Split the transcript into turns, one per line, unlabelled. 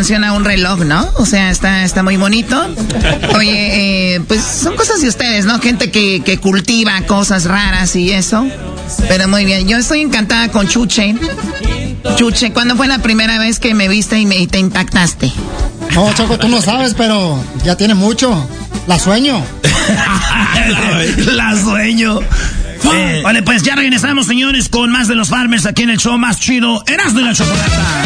atención a un reloj, ¿no? O sea, está muy bonito. Oye, pues son cosas de ustedes, ¿no? Gente que cultiva cosas raras y eso. Pero muy bien, yo estoy encantada con Chuche. Chuche, ¿cuándo fue la primera vez que me viste y te impactaste?
No, Choco, tú no sabes, pero ya tiene mucho. La sueño.
La sueño. Vale, pues ya regresamos, señores, con más de los Farmers aquí en el show más chido, Erasmo y la Chocolata.